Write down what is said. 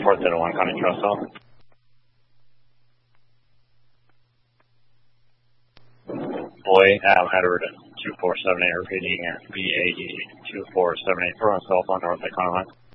401 County Trust Hall. Boy, Edward 2478, repeating BAE 2478, for on cell phone north Icon line.